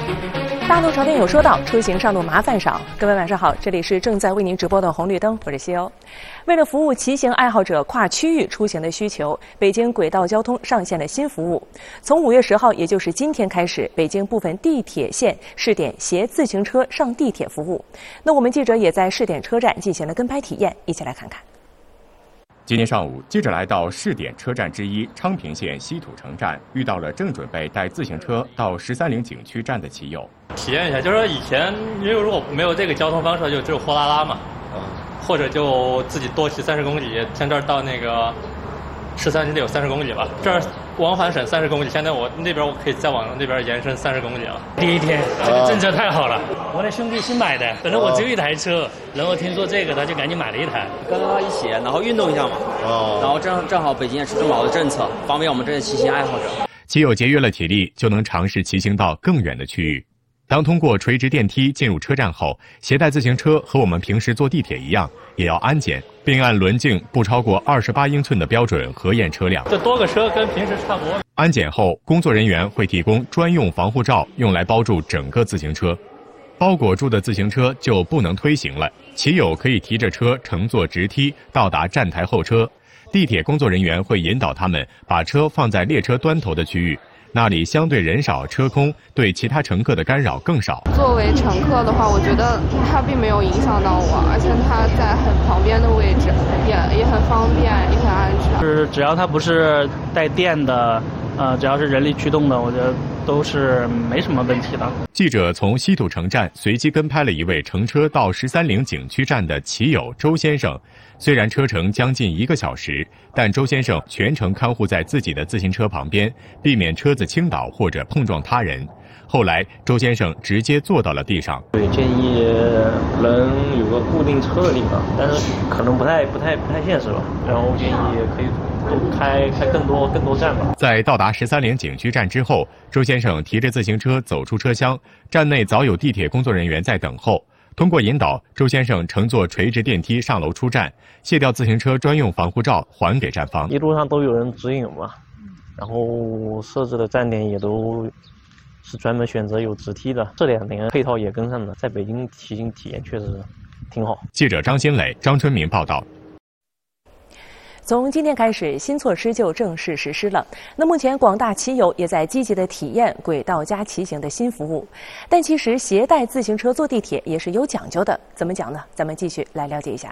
大陆朝天有说道，出行上路麻烦少。各位晚上好，这里是正在为您直播的红绿灯，我是西欧。为了服务骑行爱好者跨区域出行的需求，北京轨道交通上线了新服务。从5月10号，也就是今天开始，北京部分地铁线试点携自行车上地铁服务。那我们记者也在试点车站进行了跟拍体验，一起来看看。 今天上午，记者来到试点车站之一昌平县西土城站，遇到了正准备带自行车到13陵景区站的骑友。 体验一下，就是说以前因为如果没有这个交通方式，就只有货拉拉嘛，或者就自己多骑30公里，像这儿到那个13得有30公里吧，这儿往返省30公里，现在我那边我可以再往那边延伸30公里了。 第一天，这个政策太好了，我的兄弟新买的，本来我只有一台车，然后听说这个，他就赶紧买了一台， 跟他一起，然后运动一下嘛。然后正好北京也是这么好的政策，方便我们这些骑行爱好者。 骑友节约了体力，就能尝试骑行到更远的区域。当通过垂直电梯进入车站后，携带自行车和我们平时坐地铁一样，也要安检，并按轮径不超过28英寸的标准核验车辆。 这多个车跟平时差不多。 安检后，工作人员会提供专用防护罩，用来包住整个自行车。包裹住的自行车就不能推行了，骑友可以提着车乘坐直梯到达站台候车。地铁工作人员会引导他们把车放在列车端头的区域。那里相对人少车空，对其他乘客的干扰更少。 作为乘客的话，我觉得它并没有影响到我，而且它在很旁边的位置，也很方便，也很安全。 是只要它不是带电的，只要是人力驱动的，我觉得都是没什么问题的。 记者从西土城站随机跟拍了一位乘车到13陵景区站的骑友周先生。虽然车程将近1个小时，但周先生全程看护在自己的自行车旁边，避免车子倾倒或者碰撞他人。后来，周先生直接坐到了地上。 对，建议能有个固定车的地方，但是可能不太现实吧。然后建议可以多开更多站吧。 在到达13陵景区站之后，周先生提着自行车走出车厢，站内早有地铁工作人员在等候。通过引导，周先生乘坐垂直电梯上楼出站，卸掉自行车专用防护罩还给站方。 一路上都有人指引嘛，然后设置的站点也都是专门选择有直梯的，这2年配套也跟上了，在北京骑行体验确实挺好。 记者张新磊、张春明报道。 从今天开始，新措施就正式实施了。那目前广大骑友也在积极的体验轨道加骑行的新服务。但其实携带自行车坐地铁也是有讲究的，怎么讲呢？咱们继续来了解一下。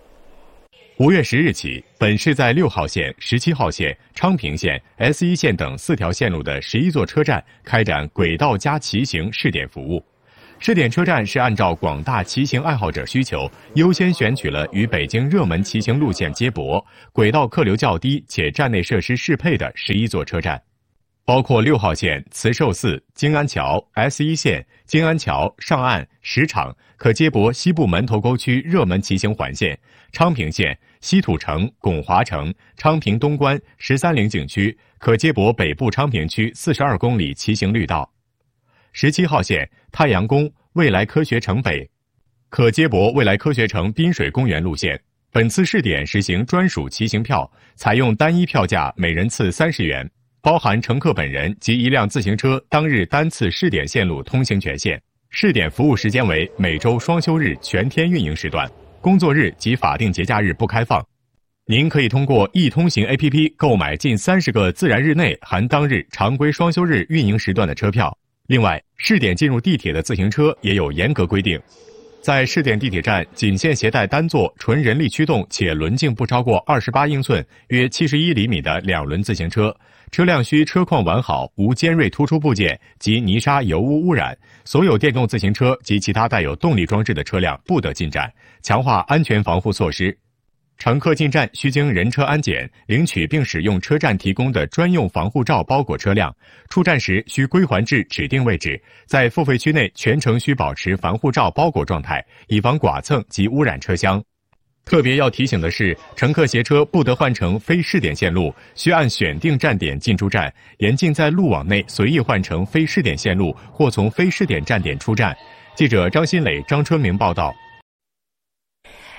5月10日起，本市在6号线、17号线、昌平线、S1线等4条线路的11座车站开展轨道加骑行试点服务。试点车站是按照广大骑行爱好者需求，优先选取了与北京热门骑行路线接驳、轨道客流较低且站内设施适配的11座车站，包括6号线慈寿寺、京安桥、S1线京安桥、上岸、石场，可接驳西部门头沟区热门骑行环线；昌平线西土城、巩华城、昌平东关、13陵景区，可接驳北部昌平区42公里骑行绿道。17号线太阳宫、未来科学城北，可接驳未来科学城滨水公园路线。本次试点实行专属骑行票，采用单一票价每人次30元，包含乘客本人及1辆自行车当日单次试点线路通行权限。试点服务时间为每周双休日全天运营时段，工作日及法定节假日不开放。您可以通过易通行 APP 购买近30个自然日内含当日常规双休日运营时段的车票。另外，试点进入地铁的自行车也有严格规定，在试点地铁站仅限携带单座纯人力驱动且轮径不超过28英寸约71厘米的2轮自行车，车辆需车况完好，无尖锐突出部件及泥沙油污污染。所有电动自行车及其他带有动力装置的车辆不得进站，强化安全防护措施。乘客进站需经人车安检，领取并使用车站提供的专用防护罩包裹车辆。出站时需归还至指定位置，在付费区内全程需保持防护罩包裹状态，以防剐蹭及污染车厢。特别要提醒的是，乘客携车不得换乘非试点线路，需按选定站点进出站，严禁在路网内随意换乘非试点线路或从非试点站点出站。记者张新磊、张春明报道。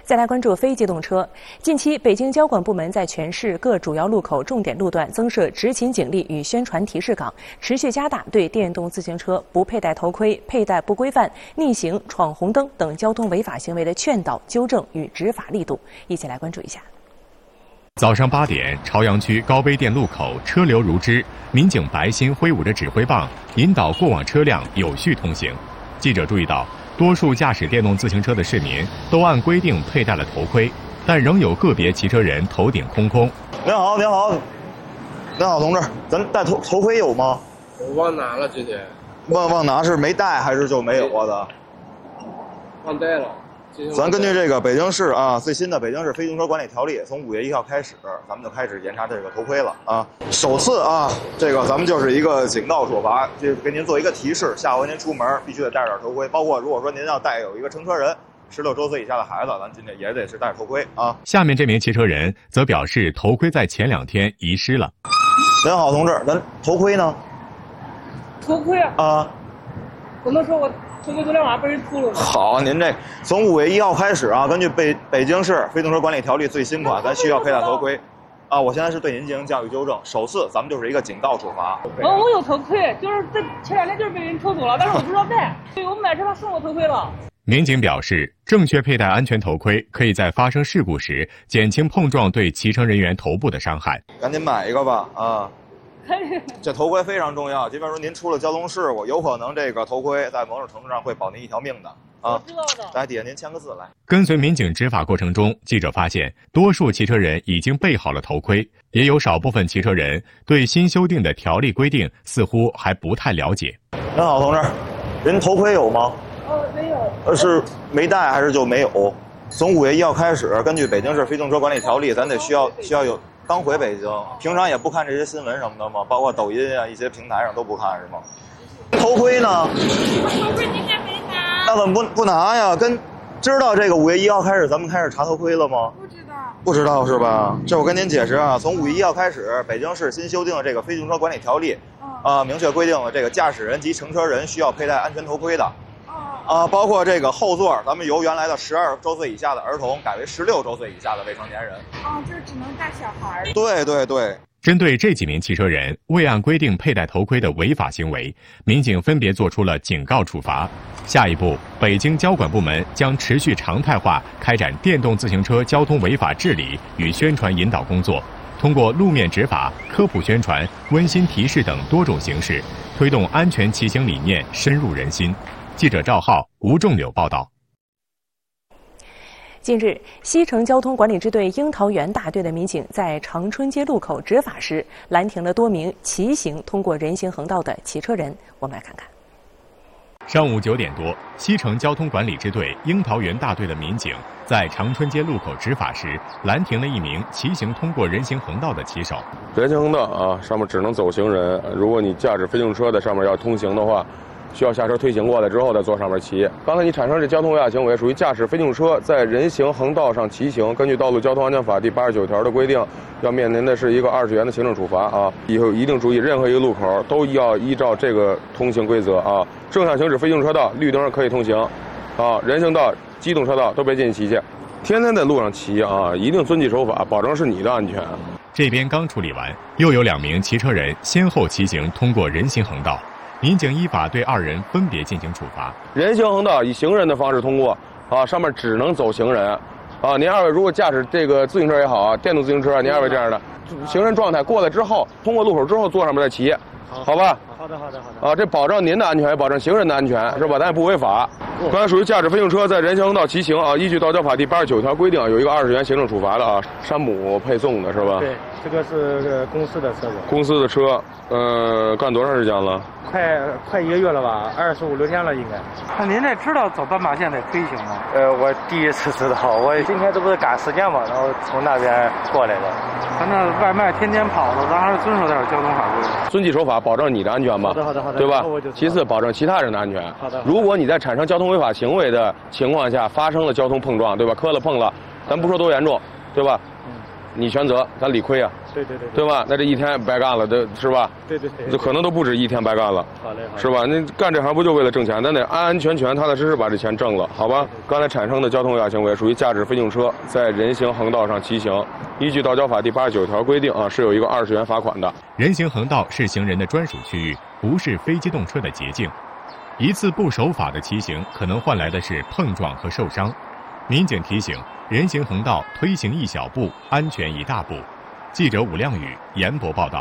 再来关注非机动车。近期，北京交管部门在全市各主要路口、重点路段增设执勤警力与宣传提示岗，持续加大对电动自行车不佩戴头盔、佩戴不规范、逆行、闯红灯等交通违法行为的劝导、纠正与执法力度。一起来关注一下。 早上8点，朝阳区高碑店路口车流如织，民警白鑫挥舞着指挥棒，引导过往车辆有序通行。记者注意到，多数驾驶电动自行车的市民都按规定佩戴了头盔，但仍有个别骑车人头顶空空。 您好，您好，您好，同志，咱戴头盔有吗？ 我忘拿了，今天。 忘拿是没戴还是就没有啊的？ 忘带了。 咱根据这个北京市最新的北京市非机动车管理条例，从5月1号开始，咱们就开始严查这个头盔了啊。首次这个咱们就是一个警告处罚，就给您做一个提示，下回您出门必须得戴着头盔。包括如果说您要带有一个乘车人，16周岁以下的孩子，咱今天也得是戴着头盔啊。 下面这名骑车人则表示，头盔在前2天遗失了。 您好，同志，咱头盔呢？ 头盔我能说我头盔昨天晚上被人偷了吗？ 好，您这从5月1号开始根据北京市非机动车管理条例最新款，咱需要佩戴头盔。我现在是对您进行教育纠正，首次咱们就是一个警告处罚。 我有头盔，就是在前2天就是被人偷走了，但是我不知道戴。对，我买车他送我头盔了。 民警表示，正确佩戴安全头盔可以在发生事故时减轻碰撞对骑乘人员头部的伤害。 赶紧买一个吧这头盔非常重要，即便说您出了交通事故，有可能这个头盔在某种程度上会保您一条命的我知道的。 在底下您签个字来。 跟随民警执法过程中，记者发现，多数骑车人已经备好了头盔，也有少部分骑车人对新修订的条例规定似乎还不太了解。 您好，同志，您头盔有吗？ 没有。 是没戴还是就没有？从5月1号开始，根据北京市非机动车管理条例，咱得需要有。刚回北京，平常也不看这些新闻什么的吗？包括抖音一些平台上都不看是吗？头盔呢？ 头盔今天没拿。 那怎么不拿呀？知道这个5月1号开始咱们开始查头盔了吗？ 不知道。 不知道是吧？这我跟您解释从5月1号开始，北京市新修订的这个非机动车管理条例，明确规定了这个驾驶人及乘车人需要佩戴安全头盔的。包括这个后座，咱们由原来的12周岁以下的儿童改为16周岁以下的未成年人。 就是只能带小孩。 对。 针对这几名骑车人未按规定佩戴头盔的违法行为，民警分别作出了警告处罚。下一步，北京交管部门将持续常态化开展电动自行车交通违法治理与宣传引导工作，通过路面执法、科普宣传、温馨提示等多种形式，推动安全骑行理念深入人心。记者赵浩、吴仲柳报道。 近日，西城交通管理支队樱桃园大队的民警在长春街路口执法时，拦停了多名骑行通过人行横道的骑车人。我们来看看。 上午9点多，西城交通管理支队樱桃园大队的民警在长春街路口执法时，拦停了一名骑行通过人行横道的骑手。 人行横道上面只能走行人，如果你驾驶非机动车在上面要通行的话，需要下车推行过来之后再坐上面骑。刚才你产生这交通违法行为，属于驾驶非机动车在人行横道上骑行。根据《道路交通安全法》第89条的规定，要面临的是一个20元的行政处罚以后一定注意，任何一个路口都要依照这个通行规则正向行驶非机动车道，绿灯可以通行人行道、机动车道都别进去骑去。天天在路上骑一定遵纪守法，保证是你的安全。 这边刚处理完，又有2名骑车人先后骑行通过人行横道。民警依法对2人分别进行处罚。 人行横道以行人的方式通过上面只能走行人您2位如果驾驶这个自行车也好电动自行车您2位这样的行人状态过来之后，通过路口之后坐上面再骑，好吧？ 好的。 这保障您的安全，也保障行人的安全，是吧？咱也不违法。刚才属于驾驶非机动车在人行横道骑行依据《道交法》第89条规定，有一个20元行政处罚的山姆配送的是吧？ 对，这个是公司的车子。 公司的车，干多长时间了？ 快1个月了吧，25、6天了应该。 那您这知道走斑马线得推行吗？ 我第一次知道，我今天这不是赶时间嘛，然后从那边过来的。 咱这外卖天天跑的，咱还是遵守点交通法规。 遵纪守法，保证你的安全嘛。 好的， 对吧？其次，保证其他人的安全。 好的。 如果你在产生交通违法行为的情况下发生了交通碰撞，对吧？磕了碰了，咱不说多严重，对吧？ 你全责，咱理亏啊。对吧？那这一天白干了，是吧？对。就可能都不止一天白干了。好嘞。是吧？那干这行不就为了挣钱？咱得安安全全、踏踏实实把这钱挣了，好吧？刚才产生的交通违法行为属于驾驶非机动车在人行横道上骑行，依据道交法第89条规定啊，是有一个20元罚款的。 人行横道是行人的专属区域，不是非机动车的捷径。一次不守法的骑行，可能换来的是碰撞和受伤。民警提醒：人行横道推行一小步，安全一大步。记者武亮宇严博报道。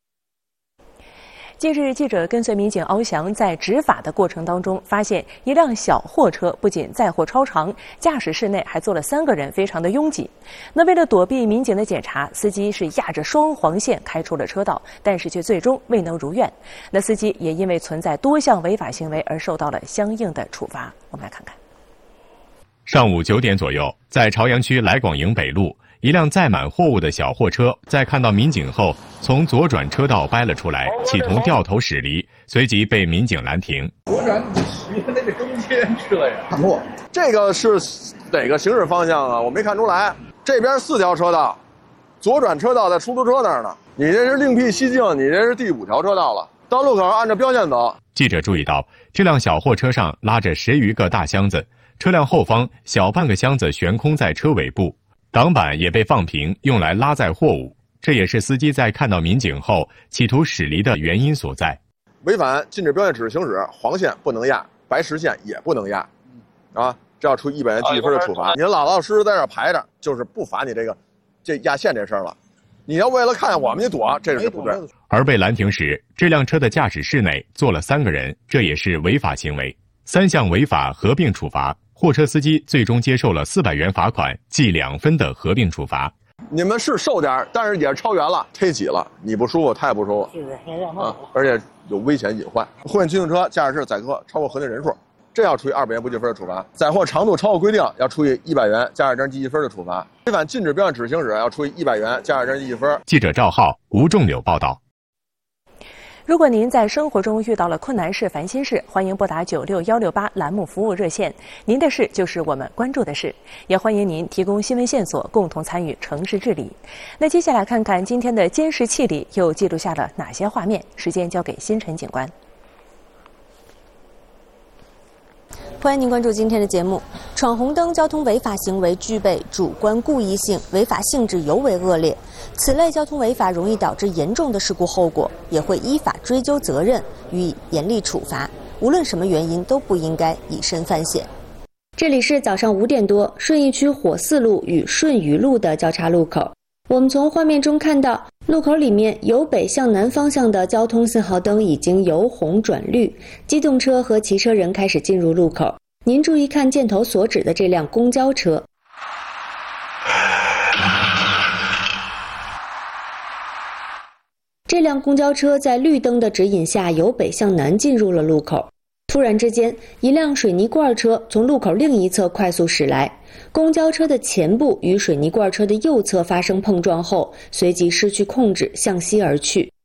近日，记者跟随民警翱翔在执法的过程当中，发现一辆小货车不仅载货超长，驾驶室内还坐了3个人，非常的拥挤。那为了躲避民警的检查，司机是压着双黄线开出了车道，但是却最终未能如愿。那司机也因为存在多项违法行为而受到了相应的处罚。我们来看看。 上午9点左右，在朝阳区来广营北路，一辆载满货物的小货车在看到民警后，从左转车道掰了出来，企图掉头驶离，随即被民警拦停。 左转你骑那个中间车呀？ 大哥，这个是哪个行驶方向啊？我没看出来。这边4条车道，左转车道在出租车那儿呢。你这是另辟蹊径，你这是第5条车道了。到路口按照标线走。 记者注意到，这辆小货车上拉着10余个大箱子，车辆后方小半个箱子悬空在车尾部。挡板也被放平，用来拉载货物，这也是司机在看到民警后企图驶离的原因所在。 违反禁止标线指示行驶，黄线不能压，白实线也不能压，啊，这要处100元记忆分的处罚。你老老实实在这排着，就是不罚你这压线这事儿了。你要为了看我们你躲，这是不对。 而被拦停时，这辆车的驾驶室内坐了3个人，这也是违法行为。3项违法合并处罚。货车司机最终接受了400元罚款，记2分的合并处罚。 你们是瘦点，但是也是超员了，忒挤了，你不舒服，他也不舒服，啊，而且有危险隐患。混合机动车驾驶室载客超过核定人数，这要处以200元不记分的处罚；载货长度超过规定，要处以100元加2张记忆分的处罚；违反禁止标线指示行驶，要处以100元加2张记忆分。 记者赵浩、吴仲柳报道。 如果您在生活中遇到了困难事、烦心事，欢迎拨打96168栏目服务热线。您的事就是我们关注的事，也欢迎您提供新闻线索，共同参与城市治理。那接下来看看今天的监视器里又记录下了哪些画面？时间交给星辰警官。 欢迎您关注今天的节目。闯红灯交通违法行为具备主观故意性，违法性质尤为恶劣。此类交通违法容易导致严重的事故后果，也会依法追究责任，予以严厉处罚。无论什么原因，都不应该以身犯险。这里是早上5点多，顺义区火四路与顺余路的交叉路口。我们从画面中看到，路口里面由北向南方向的交通信号灯已经由红转绿，机动车和骑车人开始进入路口。您注意看箭头所指的这辆公交车。这辆公交车在绿灯的指引下由北向南进入了路口。突然之间，一辆水泥罐车从路口另一侧快速驶来，公交车的前部与水泥罐车的右侧发生碰撞后，随即失去控制向西而去。